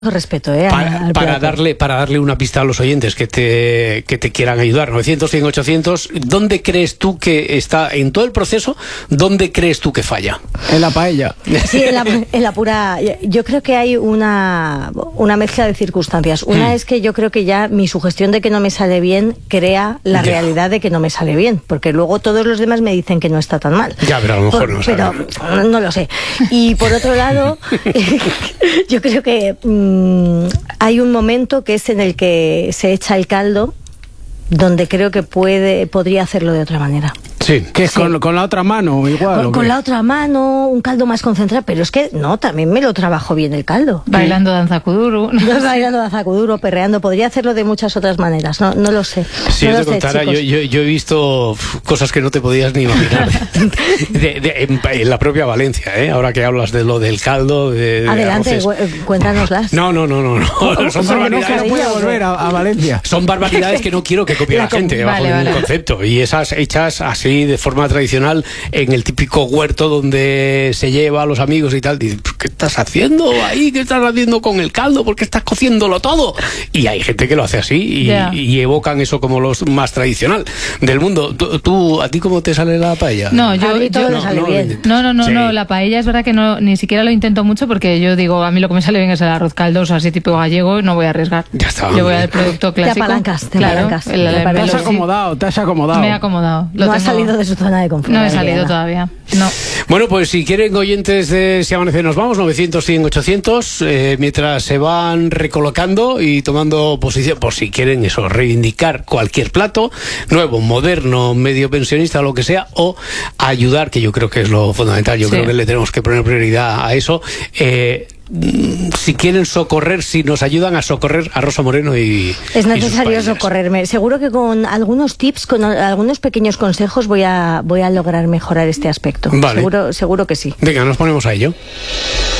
Respeto, para darle una pista a los oyentes que te quieran ayudar. 900, 100, 800. ¿Dónde crees tú que está en todo el proceso? ¿Dónde crees tú que falla? En la paella. Sí, en la pura. Yo creo que hay una mezcla de circunstancias. Una es que yo creo que ya mi sugestión de que no me sale bien crea la realidad de que no me sale bien, porque luego todos los demás me dicen que no está tan mal. Ya, pero a lo mejor no sale. Pero no lo sé. Y por otro lado, yo creo que hay un momento que es en el que se echa el caldo, donde creo que podría hacerlo de otra manera. Sí. ¿Qué es con la otra mano igual? Con la otra mano, un caldo más concentrado, pero es que no, también me lo trabajo bien el caldo. Bailando danza kuduro. Bailando danza kuduro, perreando, podría hacerlo de muchas otras maneras, no lo sé. Si yo te contara, yo he visto cosas que no te podías ni imaginar en la propia Valencia, ahora que hablas de lo del caldo. Adelante, cuéntanoslas. No. Son barbaridades. No puede volver a Valencia. Son barbaridades que no quiero que copie la gente bajo ningún concepto. Y esas hechas así de forma tradicional en el típico huerto donde se lleva a los amigos y tal. Y, ¿qué estás haciendo ahí? ¿Qué estás haciendo con el caldo? ¿Por qué estás cociéndolo todo? Y hay gente que lo hace así y evocan eso como lo más tradicional del mundo. ¿A ti cómo te sale la paella? No, yo no sale bien. No, la paella es verdad que ni siquiera lo intento mucho, porque yo digo, a mí lo que me sale bien es el arroz caldoso, así tipo gallego, no voy a arriesgar. Ya está. Yo voy al producto clásico. Te apalancas. Te has acomodado. Me he acomodado. No has salido de su zona de confort. No he salido todavía. No. Bueno, pues si quieren, oyentes de Si Amanece Nos Vamos, 900, 100, 800, mientras se van recolocando y tomando posición, por si quieren eso, reivindicar cualquier plato nuevo, moderno, medio pensionista, lo que sea, o ayudar, que yo creo que es lo fundamental. Yo creo que le tenemos que poner prioridad a eso. Si quieren socorrer, si nos ayudan a socorrer a Rosa Moreno y es necesario socorrerme. Seguro que con algunos tips, con algunos pequeños consejos voy a lograr mejorar este aspecto. Vale. Seguro que sí. Venga, nos ponemos a ello.